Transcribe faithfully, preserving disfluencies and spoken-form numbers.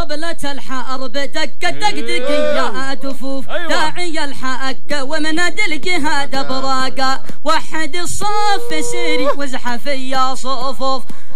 طبلة الحرب دق دقدق يا دفوف أيوة. داعي الحق ومنادي الجهاد براقة وحد الصف سيري وازحف يا صفوف